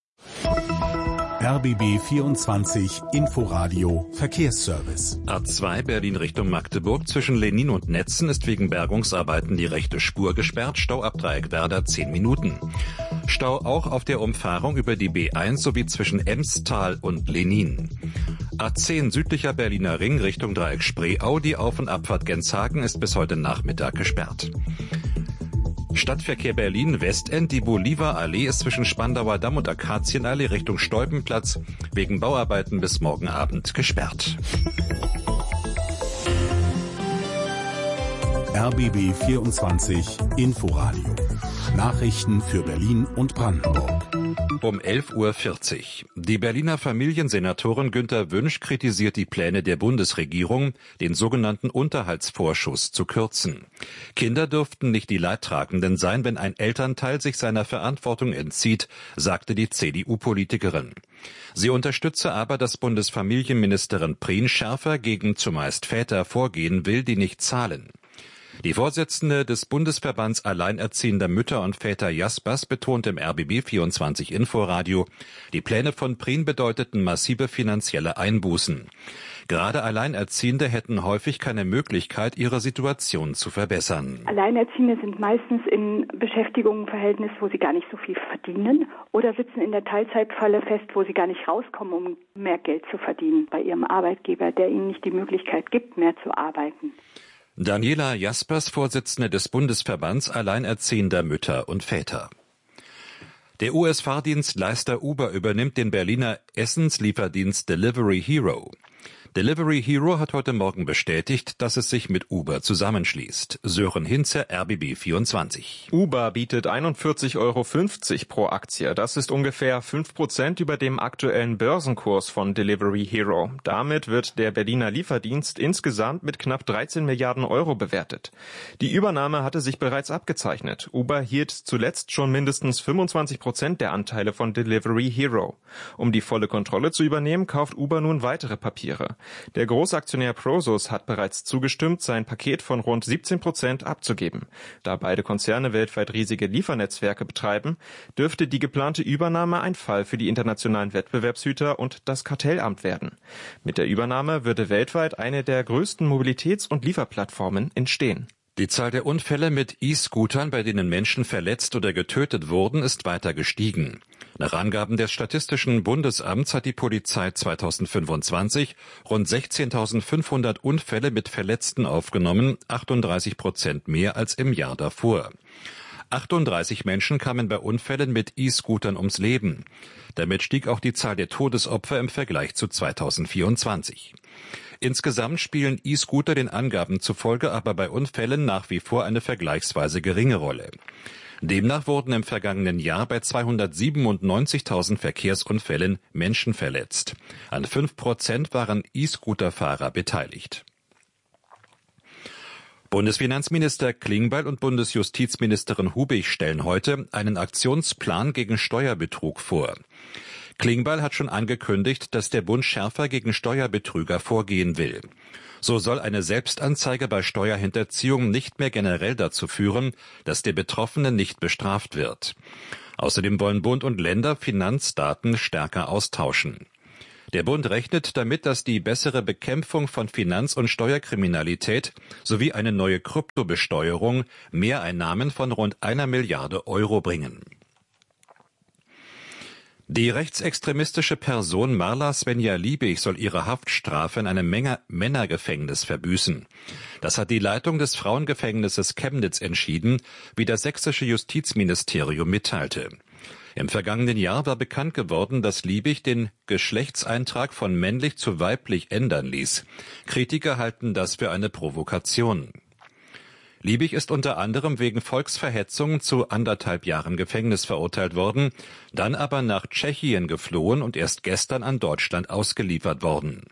RBB 24 Inforadio Verkehrsservice. A2 Berlin Richtung Magdeburg zwischen Lenin und Netzen ist wegen Bergungsarbeiten die rechte Spur gesperrt. Stau ab Dreieckwerder 10 Minuten. Stau auch auf der Umfahrung über die B1 sowie zwischen Emstal und Lenin. A10 südlicher Berliner Ring Richtung Dreieck Spreeau. Die Auf- und Abfahrt Genshagen ist bis heute Nachmittag gesperrt. Stadtverkehr Berlin Westend, die Bolivarallee ist zwischen Spandauer Damm und Akazienallee Richtung Stolpenplatz wegen Bauarbeiten bis morgen Abend gesperrt. RBB 24 Inforadio. Nachrichten für Berlin und Brandenburg. Um 11:40 Uhr. Die Berliner Familiensenatorin Günter Wünsch kritisiert die Pläne der Bundesregierung, den sogenannten Unterhaltsvorschuss zu kürzen. Kinder dürften nicht die Leidtragenden sein, wenn ein Elternteil sich seiner Verantwortung entzieht, sagte die CDU-Politikerin. Sie unterstütze aber, dass Bundesfamilienministerin Prien schärfer gegen zumeist Väter vorgehen will, die nicht zahlen. Die Vorsitzende des Bundesverbands Alleinerziehender Mütter und Väter Jaspers betont im RBB 24 Inforadio, die Pläne von Prien bedeuteten massive finanzielle Einbußen. Gerade Alleinerziehende hätten häufig keine Möglichkeit, ihre Situation zu verbessern. Alleinerziehende sind meistens in Beschäftigungsverhältnis, wo sie gar nicht so viel verdienen, oder sitzen in der Teilzeitfalle fest, wo sie gar nicht rauskommen, um mehr Geld zu verdienen bei ihrem Arbeitgeber, der ihnen nicht die Möglichkeit gibt, mehr zu arbeiten. Daniela Jaspers, Vorsitzende des Bundesverbands Alleinerziehender Mütter und Väter. Der US-Fahrdienstleister Uber übernimmt den Berliner Essenslieferdienst Delivery Hero. Delivery Hero hat heute Morgen bestätigt, dass es sich mit Uber zusammenschließt. Sören Hinze, RBB 24. Uber bietet 41,50 € pro Aktie. Das ist ungefähr 5% über dem aktuellen Börsenkurs von Delivery Hero. Damit wird der Berliner Lieferdienst insgesamt mit knapp 13 Milliarden € bewertet. Die Übernahme hatte sich bereits abgezeichnet. Uber hielt zuletzt schon mindestens 25% der Anteile von Delivery Hero. Um die volle Kontrolle zu übernehmen, kauft Uber nun weitere Papiere. Der Großaktionär Prosus hat bereits zugestimmt, sein Paket von rund 17% abzugeben. Da beide Konzerne weltweit riesige Liefernetzwerke betreiben, dürfte die geplante Übernahme ein Fall für die internationalen Wettbewerbshüter und das Kartellamt werden. Mit der Übernahme würde weltweit eine der größten Mobilitäts- und Lieferplattformen entstehen. Die Zahl der Unfälle mit E-Scootern, bei denen Menschen verletzt oder getötet wurden, ist weiter gestiegen. Nach Angaben des Statistischen Bundesamts hat die Polizei 2025 rund 16.500 Unfälle mit Verletzten aufgenommen, 38% mehr als im Jahr davor. 38 Menschen kamen bei Unfällen mit E-Scootern ums Leben. Damit stieg auch die Zahl der Todesopfer im Vergleich zu 2024. Insgesamt spielen E-Scooter den Angaben zufolge aber bei Unfällen nach wie vor eine vergleichsweise geringe Rolle. Demnach wurden im vergangenen Jahr bei 297.000 Verkehrsunfällen Menschen verletzt. An 5% waren E-Scooter-Fahrer beteiligt. Bundesfinanzminister Klingbeil und Bundesjustizministerin Hubig stellen heute einen Aktionsplan gegen Steuerbetrug vor. Klingbeil hat schon angekündigt, dass der Bund schärfer gegen Steuerbetrüger vorgehen will. So soll eine Selbstanzeige bei Steuerhinterziehung nicht mehr generell dazu führen, dass der Betroffene nicht bestraft wird. Außerdem wollen Bund und Länder Finanzdaten stärker austauschen. Der Bund rechnet damit, dass die bessere Bekämpfung von Finanz- und Steuerkriminalität sowie eine neue Kryptobesteuerung Mehreinnahmen von rund 1 Milliarde Euro bringen. Die rechtsextremistische Person Marla Svenja Liebig soll ihre Haftstrafe in einem Männergefängnis verbüßen. Das hat die Leitung des Frauengefängnisses Chemnitz entschieden, wie das sächsische Justizministerium mitteilte. Im vergangenen Jahr war bekannt geworden, dass Liebig den Geschlechtseintrag von männlich zu weiblich ändern ließ. Kritiker halten das für eine Provokation. Liebig ist unter anderem wegen Volksverhetzung zu 1,5 Jahren Gefängnis verurteilt worden, dann aber nach Tschechien geflohen und erst gestern an Deutschland ausgeliefert worden.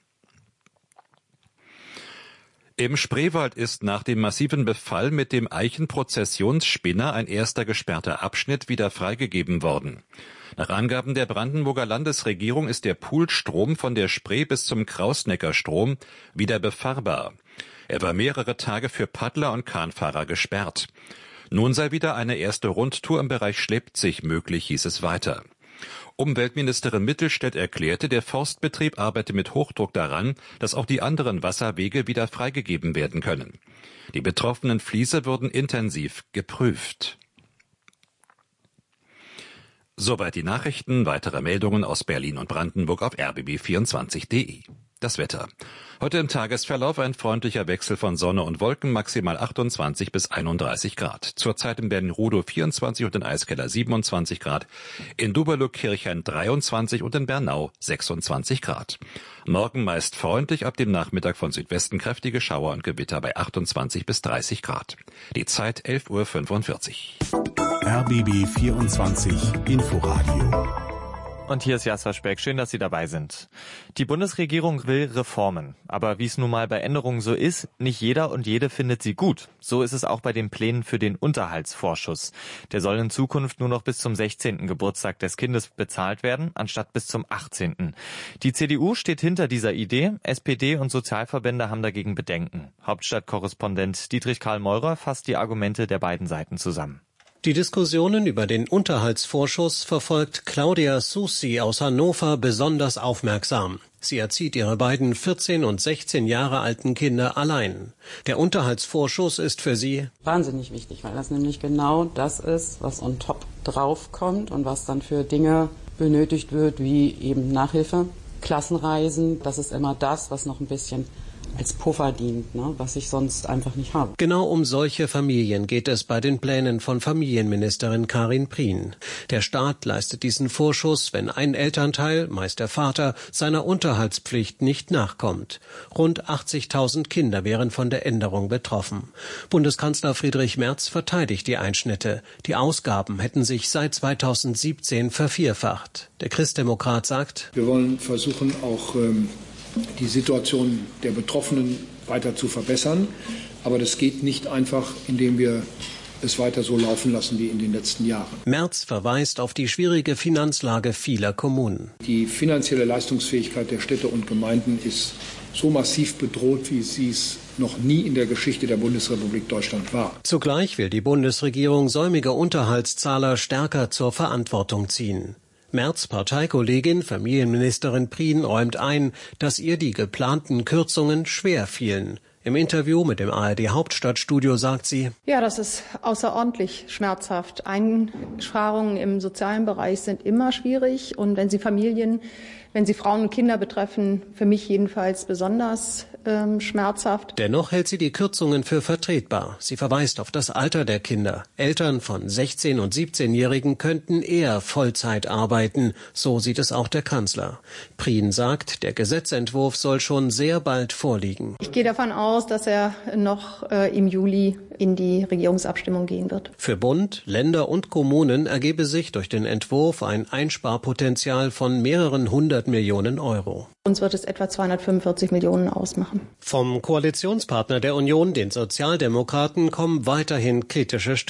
Im Spreewald ist nach dem massiven Befall mit dem Eichenprozessionsspinner ein erster gesperrter Abschnitt wieder freigegeben worden. Nach Angaben der Brandenburger Landesregierung ist der Poolstrom von der Spree bis zum Krausneckerstrom wieder befahrbar. Er war mehrere Tage für Paddler und Kahnfahrer gesperrt. Nun sei wieder eine erste Rundtour im Bereich Schleppzig möglich, hieß es weiter. Umweltministerin Mittelstädt erklärte, der Forstbetrieb arbeite mit Hochdruck daran, dass auch die anderen Wasserwege wieder freigegeben werden können. Die betroffenen Fließe wurden intensiv geprüft. Soweit die Nachrichten. Weitere Meldungen aus Berlin und Brandenburg auf rbb24.de. Das Wetter. Heute im Tagesverlauf ein freundlicher Wechsel von Sonne und Wolken, maximal 28 bis 31 Grad. Zurzeit in Berlin-Rudow 24 und in Eiskeller 27 Grad, in Duberlow-Kirchhain 23 und in Bernau 26 Grad. Morgen meist freundlich, ab dem Nachmittag von Südwesten kräftige Schauer und Gewitter bei 28 bis 30 Grad. Die Zeit 11:45 Uhr. RBB 24 Inforadio. Und hier ist Jasper Speck. Schön, dass Sie dabei sind. Die Bundesregierung will Reformen. Aber wie es nun mal bei Änderungen so ist, nicht jeder und jede findet sie gut. So ist es auch bei den Plänen für den Unterhaltsvorschuss. Der soll in Zukunft nur noch bis zum 16. Geburtstag des Kindes bezahlt werden, anstatt bis zum 18. Die CDU steht hinter dieser Idee. SPD und Sozialverbände haben dagegen Bedenken. Hauptstadtkorrespondent Dietrich Karl Meurer fasst die Argumente der beiden Seiten zusammen. Die Diskussionen über den Unterhaltsvorschuss verfolgt Claudia Susi aus Hannover besonders aufmerksam. Sie erzieht ihre beiden 14 und 16 Jahre alten Kinder allein. Der Unterhaltsvorschuss ist für sie wahnsinnig wichtig, weil das nämlich genau das ist, was on top draufkommt und was dann für Dinge benötigt wird, wie eben Nachhilfe, Klassenreisen. Das ist immer das, was noch ein bisschen als Puffer dient, was ich sonst einfach nicht habe. Genau um solche Familien geht es bei den Plänen von Familienministerin Karin Prien. Der Staat leistet diesen Vorschuss, wenn ein Elternteil, meist der Vater, seiner Unterhaltspflicht nicht nachkommt. Rund 80.000 Kinder wären von der Änderung betroffen. Bundeskanzler Friedrich Merz verteidigt die Einschnitte. Die Ausgaben hätten sich seit 2017 vervierfacht. Der Christdemokrat sagt: Wir wollen versuchen, auch die Situation der Betroffenen weiter zu verbessern. Aber das geht nicht einfach, indem wir es weiter so laufen lassen wie in den letzten Jahren. Merz verweist auf die schwierige Finanzlage vieler Kommunen. Die finanzielle Leistungsfähigkeit der Städte und Gemeinden ist so massiv bedroht, wie sie es noch nie in der Geschichte der Bundesrepublik Deutschland war. Zugleich will die Bundesregierung säumige Unterhaltszahler stärker zur Verantwortung ziehen. Merz Parteikollegin Familienministerin Prien räumt ein, dass ihr die geplanten Kürzungen schwer fielen. Im Interview mit dem ARD Hauptstadtstudio sagt sie: Ja, das ist außerordentlich schmerzhaft. Einsparungen im sozialen Bereich sind immer schwierig. Und wenn sie Frauen und Kinder betreffen, für mich jedenfalls besonders schmerzhaft. Dennoch hält sie die Kürzungen für vertretbar. Sie verweist auf das Alter der Kinder. Eltern von 16- und 17-Jährigen könnten eher Vollzeit arbeiten. So sieht es auch der Kanzler. Prien sagt, der Gesetzentwurf soll schon sehr bald vorliegen. Ich gehe davon aus, dass er noch im Juli in die Regierungsabstimmung gehen wird. Für Bund, Länder und Kommunen ergebe sich durch den Entwurf ein Einsparpotenzial von mehreren 100 Millionen Euro. Uns wird es etwa 245 Millionen ausmachen. Vom Koalitionspartner der Union, den Sozialdemokraten, kommen weiterhin kritische Stimmen.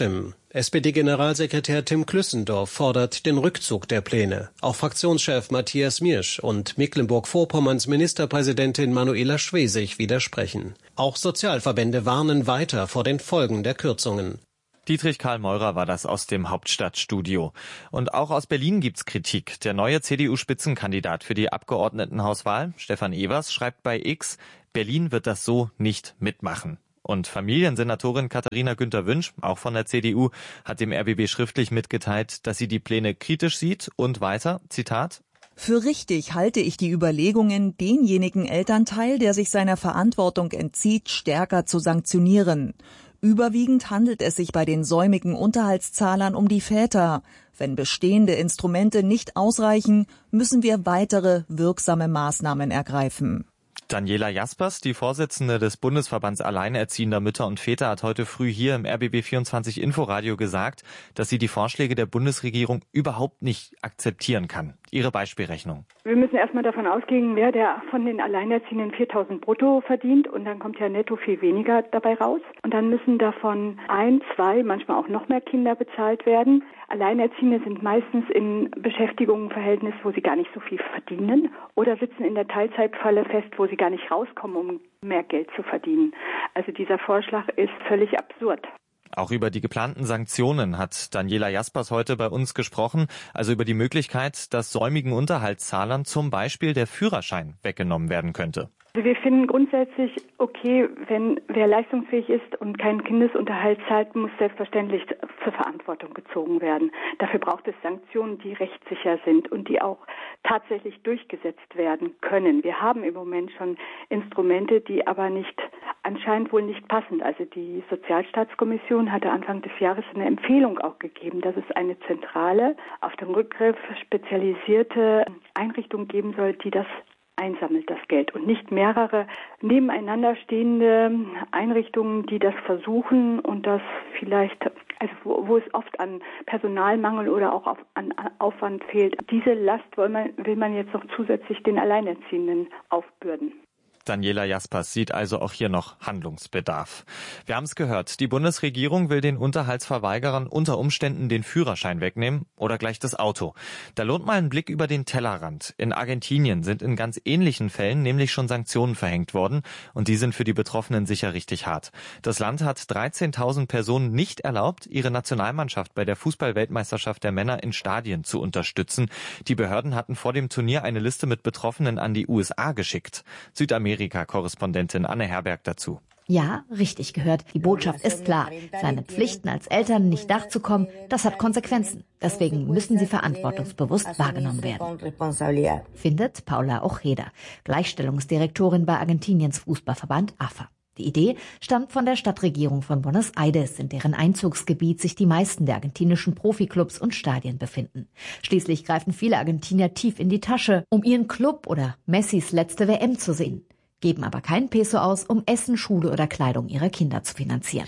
SPD-Generalsekretär Tim Klüssendorf fordert den Rückzug der Pläne. Auch Fraktionschef Matthias Miersch und Mecklenburg-Vorpommerns Ministerpräsidentin Manuela Schwesig widersprechen. Auch Sozialverbände warnen weiter vor den Folgen der Kürzungen. Dietrich Karl Meurer war das aus dem Hauptstadtstudio. Und auch aus Berlin gibt's Kritik. Der neue CDU-Spitzenkandidat für die Abgeordnetenhauswahl, Stefan Evers, schreibt bei X, Berlin wird das so nicht mitmachen. Und Familiensenatorin Katharina Günther-Wünsch, auch von der CDU, hat dem RBB schriftlich mitgeteilt, dass sie die Pläne kritisch sieht und weiter, Zitat, für richtig halte ich die Überlegungen, denjenigen Elternteil, der sich seiner Verantwortung entzieht, stärker zu sanktionieren. Überwiegend handelt es sich bei den säumigen Unterhaltszahlern um die Väter. Wenn bestehende Instrumente nicht ausreichen, müssen wir weitere wirksame Maßnahmen ergreifen. Daniela Jaspers, die Vorsitzende des Bundesverbands Alleinerziehender Mütter und Väter, hat heute früh hier im RBB24 Inforadio gesagt, dass sie die Vorschläge der Bundesregierung überhaupt nicht akzeptieren kann. Ihre Beispielrechnung. Wir müssen erstmal davon ausgehen, wer der von den Alleinerziehenden 4.000 brutto verdient und dann kommt ja netto viel weniger dabei raus. Und dann müssen davon 1, 2, manchmal auch noch mehr Kinder bezahlt werden. Alleinerziehende sind meistens in Beschäftigungsverhältnis, wo sie gar nicht so viel verdienen oder sitzen in der Teilzeitfalle fest, wo sie gar nicht rauskommen, um mehr Geld zu verdienen. Also dieser Vorschlag ist völlig absurd. Auch über die geplanten Sanktionen hat Daniela Jaspers heute bei uns gesprochen, also über die Möglichkeit, dass säumigen Unterhaltszahlern zum Beispiel der Führerschein weggenommen werden könnte. Also wir finden grundsätzlich okay, wenn wer leistungsfähig ist und keinen Kindesunterhalt zahlt, muss selbstverständlich zur Verantwortung gezogen werden. Dafür braucht es Sanktionen, die rechtssicher sind und die auch tatsächlich durchgesetzt werden können. Wir haben im Moment schon Instrumente, die aber anscheinend wohl nicht passen. Also die Sozialstaatskommission hatte Anfang des Jahres eine Empfehlung auch gegeben, dass es eine zentrale, auf den Rückgriff spezialisierte Einrichtung geben soll, die das einsammelt, das Geld, und nicht mehrere nebeneinander stehende Einrichtungen, die das versuchen und das vielleicht, also wo es oft an Personalmangel oder auch an Aufwand fehlt. Diese Last will man jetzt noch zusätzlich den Alleinerziehenden aufbürden. Daniela Jaspers sieht also auch hier noch Handlungsbedarf. Wir haben es gehört, die Bundesregierung will den Unterhaltsverweigerern unter Umständen den Führerschein wegnehmen oder gleich das Auto. Da lohnt mal ein Blick über den Tellerrand. In Argentinien sind in ganz ähnlichen Fällen nämlich schon Sanktionen verhängt worden und die sind für die Betroffenen sicher richtig hart. Das Land hat 13.000 Personen nicht erlaubt, ihre Nationalmannschaft bei der Fußball-Weltmeisterschaft der Männer in Stadien zu unterstützen. Die Behörden hatten vor dem Turnier eine Liste mit Betroffenen an die USA geschickt. Südamerika-Korrespondentin Anne Herberg dazu. Ja, richtig gehört. Die Botschaft ist klar. Seinen Pflichten als Eltern nicht nachzukommen, das hat Konsequenzen. Deswegen müssen sie verantwortungsbewusst wahrgenommen werden, findet Paula Ojeda, Gleichstellungsdirektorin bei Argentiniens Fußballverband AFA. Die Idee stammt von der Stadtregierung von Buenos Aires, in deren Einzugsgebiet sich die meisten der argentinischen Profiklubs und Stadien befinden. Schließlich greifen viele Argentinier tief in die Tasche, um ihren Club oder Messis letzte WM zu sehen, geben aber keinen Peso aus, um Essen, Schule oder Kleidung ihrer Kinder zu finanzieren.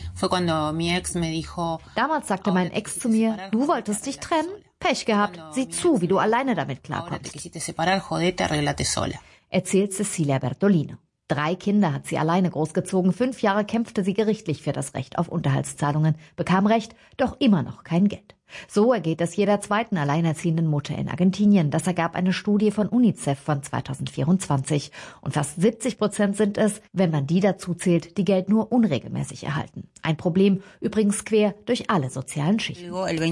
Damals sagte mein Ex zu mir, du wolltest dich trennen? Pech gehabt, sieh zu, wie du alleine damit klarkommst, erzählt Cecilia Bertolino. 3 Kinder hat sie alleine großgezogen. 5 Jahre kämpfte sie gerichtlich für das Recht auf Unterhaltszahlungen, bekam Recht, doch immer noch kein Geld. So ergeht es jeder zweiten alleinerziehenden Mutter in Argentinien. Das ergab eine Studie von UNICEF von 2024. Und fast 70% sind es, wenn man die dazu zählt, die Geld nur unregelmäßig erhalten. Ein Problem, übrigens quer durch alle sozialen Schichten.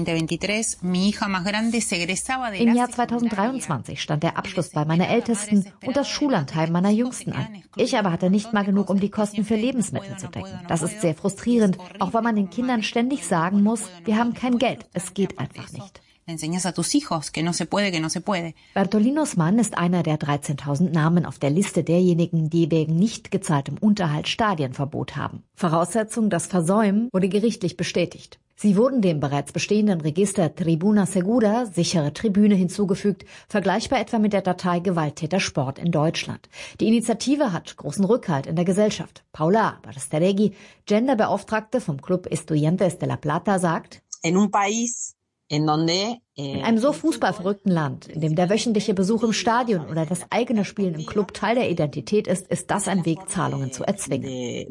Im Jahr 2023 stand der Abschluss bei meiner Ältesten und das Schullandheim meiner Jüngsten an. Ich aber hatte nicht mal genug, um die Kosten für Lebensmittel zu decken. Das ist sehr frustrierend, auch weil man den Kindern ständig sagen muss, wir haben kein Geld, es geht einfach nicht. Bertolinos Mann ist einer der 13.000 Namen auf der Liste derjenigen, die wegen nicht gezahltem Unterhalt Stadienverbot haben. Voraussetzung, das Versäumen wurde gerichtlich bestätigt. Sie wurden dem bereits bestehenden Register Tribuna Segura, sichere Tribüne, hinzugefügt, vergleichbar etwa mit der Datei Gewalttätersport in Deutschland. Die Initiative hat großen Rückhalt in der Gesellschaft. Paula Barasteregui, Genderbeauftragte vom Club Estudiantes de La Plata, sagt, In einem so fußballverrückten Land, in dem der wöchentliche Besuch im Stadion oder das eigene Spielen im Club Teil der Identität ist das ein Weg, Zahlungen zu erzwingen.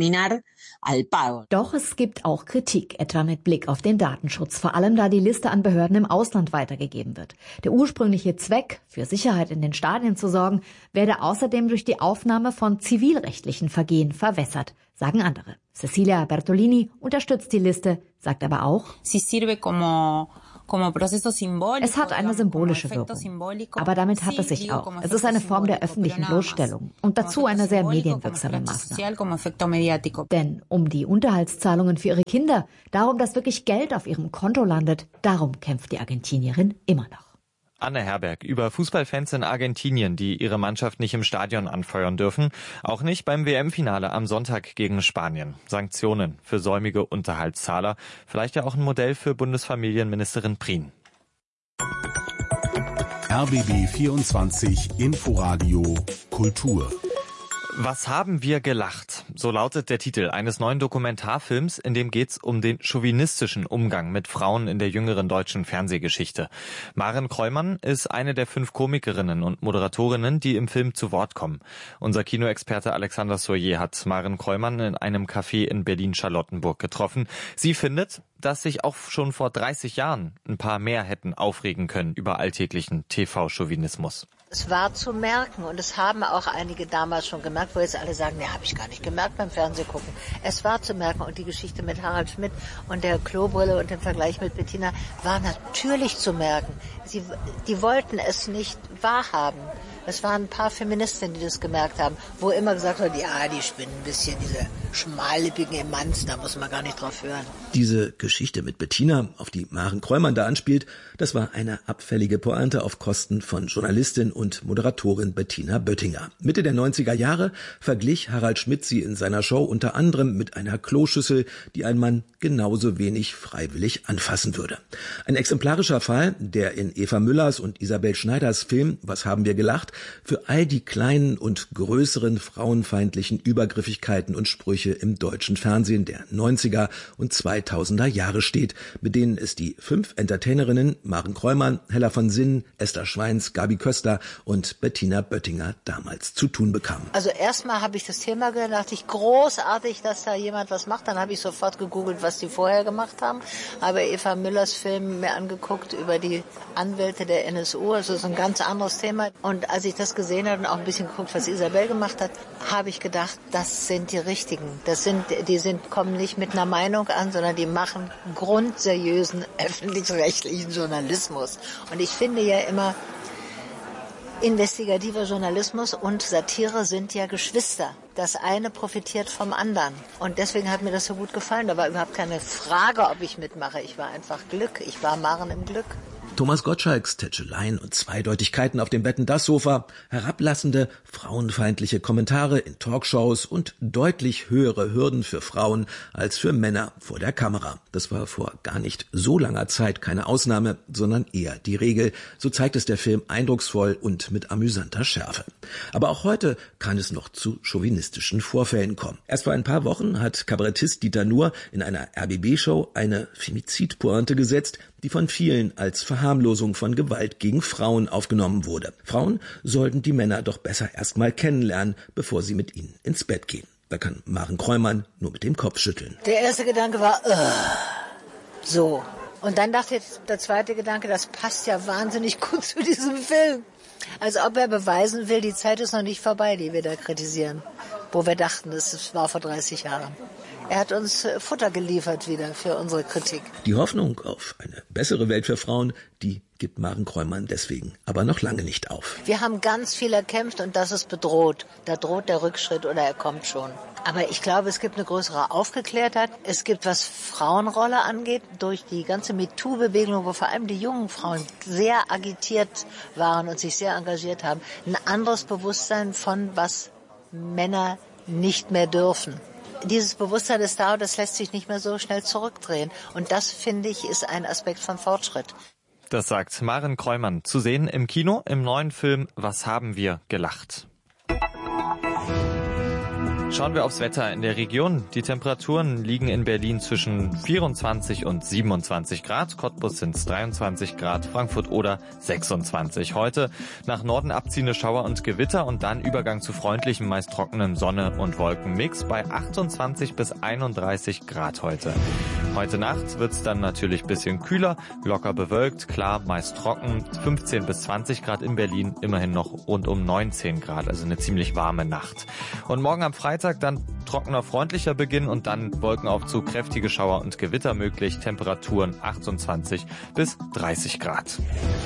Doch es gibt auch Kritik, etwa mit Blick auf den Datenschutz, vor allem da die Liste an Behörden im Ausland weitergegeben wird. Der ursprüngliche Zweck, für Sicherheit in den Stadien zu sorgen, werde außerdem durch die Aufnahme von zivilrechtlichen Vergehen verwässert, sagen andere. Cecilia Bertolini unterstützt die Liste, sagt aber auch, es hat eine symbolische Wirkung, aber damit hat es sich auch. Es ist eine Form der öffentlichen Bloßstellung und dazu eine sehr medienwirksame Maßnahme. Denn um die Unterhaltszahlungen für ihre Kinder, darum, dass wirklich Geld auf ihrem Konto landet, darum kämpft die Argentinierin immer noch. Anne Herberg über Fußballfans in Argentinien, die ihre Mannschaft nicht im Stadion anfeuern dürfen. Auch nicht beim WM-Finale am Sonntag gegen Spanien. Sanktionen für säumige Unterhaltszahler. Vielleicht ja auch ein Modell für Bundesfamilienministerin Prien. RBB 24 Inforadio Kultur. Was haben wir gelacht? So lautet der Titel eines neuen Dokumentarfilms, in dem geht's um den chauvinistischen Umgang mit Frauen in der jüngeren deutschen Fernsehgeschichte. Maren Kreumann ist eine der 5 Komikerinnen und Moderatorinnen, die im Film zu Wort kommen. Unser Kinoexperte Alexander Soyer hat Maren Kreumann in einem Café in Berlin-Charlottenburg getroffen. Sie findet, dass sich auch schon vor 30 Jahren ein paar mehr hätten aufregen können über alltäglichen TV-Chauvinismus. Es war zu merken und es haben auch einige damals schon gemerkt, wo jetzt alle sagen, ne, habe ich gar nicht gemerkt beim Fernsehgucken. Es war zu merken und die Geschichte mit Harald Schmidt und der Klobrille und dem Vergleich mit Bettina war natürlich zu merken. Die wollten es nicht wahrhaben. Es waren ein paar Feministinnen, die das gemerkt haben, wo immer gesagt wird, ja, die spinnen ein bisschen, diese schmallippigen Emanzen, da muss man gar nicht drauf hören. Diese Geschichte mit Bettina, auf die Maren Kreumann da anspielt, das war eine abfällige Pointe auf Kosten von Journalistin und Moderatorin Bettina Böttinger. Mitte der 90er Jahre verglich Harald Schmidt sie in seiner Show unter anderem mit einer Kloschüssel, die ein Mann genauso wenig freiwillig anfassen würde. Ein exemplarischer Fall, der in Eva Müllers und Isabel Schneiders Film Was haben wir gelacht für all die kleinen und größeren frauenfeindlichen Übergriffigkeiten und Sprüche im deutschen Fernsehen der 90er und 2000er Jahre steht, mit denen es die 5 Entertainerinnen Maren Kreumann, Hella von Sinnen, Esther Schweins, Gabi Köster und Bettina Böttinger damals zu tun bekamen. Also erstmal habe ich das Thema gehört, dachte ich, großartig, dass da jemand was macht. Dann habe ich sofort gegoogelt, was die vorher gemacht haben. Habe Eva Müllers Film mir angeguckt über die Anwälte der NSU. Also so ein ganz anderes Thema. Und als ich das gesehen habe und auch ein bisschen geguckt, was Isabel gemacht hat, habe ich gedacht, das sind die Richtigen. Kommen nicht mit einer Meinung an, sondern die machen grundseriösen öffentlich-rechtlichen Journalismus. Und ich finde ja immer, investigativer Journalismus und Satire sind ja Geschwister. Das eine profitiert vom anderen. Und deswegen hat mir das so gut gefallen. Da war überhaupt keine Frage, ob ich mitmache. Ich war einfach Glück. Ich war Maren im Glück. Thomas Gottschalks Tätscheleien und Zweideutigkeiten auf dem Wetten-dass-Sofa, herablassende, frauenfeindliche Kommentare in Talkshows und deutlich höhere Hürden für Frauen als für Männer vor der Kamera. Das war vor gar nicht so langer Zeit keine Ausnahme, sondern eher die Regel. So zeigt es der Film eindrucksvoll und mit amüsanter Schärfe. Aber auch heute kann es noch zu chauvinistischen Vorfällen kommen. Erst vor ein paar Wochen hat Kabarettist Dieter Nuhr in einer RBB-Show eine Femizidpointe gesetzt, die von vielen als Verharmlosung von Gewalt gegen Frauen aufgenommen wurde. Frauen sollten die Männer doch besser erst mal kennenlernen, bevor sie mit ihnen ins Bett gehen. Da kann Maren Kreumann nur mit dem Kopf schütteln. Der erste Gedanke war, so. Und dann dachte ich, der zweite Gedanke, das passt ja wahnsinnig gut zu diesem Film. Als ob er beweisen will, die Zeit ist noch nicht vorbei, die wir da kritisieren. Wo wir dachten, das war vor 30 Jahren. Er hat uns Futter geliefert wieder für unsere Kritik. Die Hoffnung auf eine bessere Welt für Frauen, die gibt Maren Kreumann deswegen aber noch lange nicht auf. Wir haben ganz viel erkämpft und das ist bedroht. Da droht der Rückschritt oder er kommt schon. Aber ich glaube, es gibt eine größere Aufgeklärtheit. Es gibt, was Frauenrolle angeht, durch die ganze MeToo-Bewegung, wo vor allem die jungen Frauen sehr agitiert waren und sich sehr engagiert haben, ein anderes Bewusstsein von, was Männer nicht mehr dürfen. Dieses Bewusstsein ist da und das lässt sich nicht mehr so schnell zurückdrehen. Und das, finde ich, ist ein Aspekt von Fortschritt. Das sagt Maren Kreumann. Zu sehen im Kino im neuen Film Was haben wir gelacht? Schauen wir aufs Wetter in der Region. Die Temperaturen liegen in Berlin zwischen 24 und 27 Grad. Cottbus sind es 23 Grad, Frankfurt oder 26. Heute nach Norden abziehende Schauer und Gewitter und dann Übergang zu freundlichem, meist trockenen Sonne- und Wolkenmix bei 28 bis 31 Grad heute. Heute Nacht wird es dann natürlich ein bisschen kühler, locker bewölkt, klar, meist trocken, 15 bis 20 Grad in Berlin, immerhin noch rund um 19 Grad, also eine ziemlich warme Nacht. Und morgen am Freitag dann trockener, freundlicher Beginn und dann Wolkenaufzug, kräftige Schauer und Gewitter möglich, Temperaturen 28 bis 30 Grad.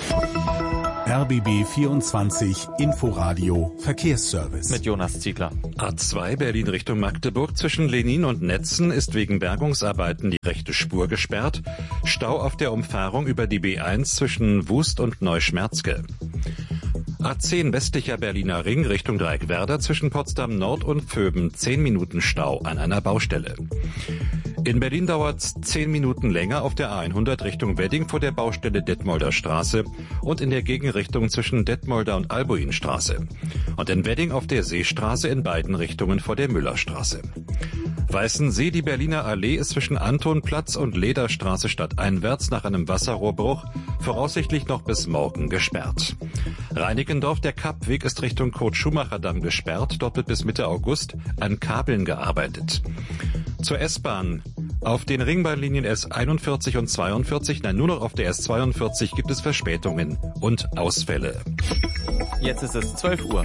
RBB 24 Inforadio Verkehrsservice. Mit Jonas Ziegler. A2 Berlin Richtung Magdeburg zwischen Lenin und Netzen ist wegen Bergungsarbeiten die rechte Spur gesperrt. Stau auf der Umfahrung über die B1 zwischen Wust und Neuschmerzke. A10 westlicher Berliner Ring Richtung Dreieckwerder zwischen Potsdam Nord und Vöben 10 Minuten Stau an einer Baustelle. In Berlin dauert es 10 Minuten länger auf der A100 Richtung Wedding vor der Baustelle Detmolder Straße und in der Gegenrichtung zwischen Detmolder und Albuinstraße. Und in Wedding auf der Seestraße in beiden Richtungen vor der Müllerstraße. Weißensee, die Berliner Allee ist zwischen Antonplatz und Lederstraße stadteinwärts nach einem Wasserrohrbruch voraussichtlich noch bis morgen gesperrt. Reinickendorf, der Kappweg ist Richtung Kurt-Schumacher-Damm gesperrt. Dort wird bis Mitte August an Kabeln gearbeitet. Zur S-Bahn. Auf den Ringbahnlinien S41 und 42, nein, nur noch auf der S42 gibt es Verspätungen und Ausfälle. Jetzt ist es 12 Uhr.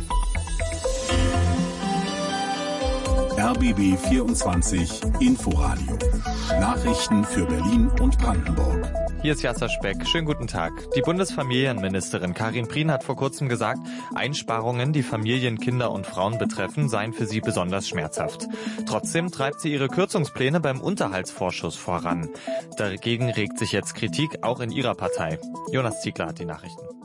RBB 24 Inforadio. Nachrichten für Berlin und Brandenburg. Hier ist Jasser Speck. Schönen guten Tag. Die Bundesfamilienministerin Karin Prien hat vor kurzem gesagt, Einsparungen, die Familien, Kinder und Frauen betreffen, seien für sie besonders schmerzhaft. Trotzdem treibt sie ihre Kürzungspläne beim Unterhaltsvorschuss voran. Dagegen regt sich jetzt Kritik auch in ihrer Partei. Jonas Ziegler hat die Nachrichten.